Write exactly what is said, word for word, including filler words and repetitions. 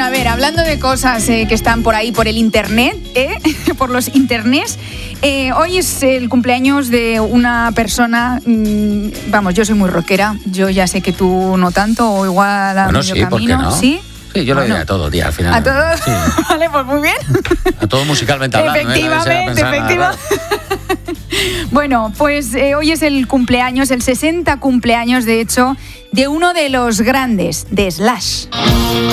a ver, hablando de cosas eh, que están por ahí, por el internet, ¿eh? por los internets, eh, hoy es el cumpleaños de una persona, mmm, vamos, yo soy muy rockera, yo ya sé que tú no tanto, o igual a bueno, medio sí, camino, ¿por qué no? ¿sí? Sí, yo lo Bueno, diría a todo, tía, al final. ¿A todo? Sí. Vale, pues muy bien. A todo musicalmente hablando. Efectivamente, ¿eh? No efectivamente. Bueno, pues eh, hoy es el cumpleaños, el sesenta cumpleaños, de hecho, de uno de los grandes, de Slash.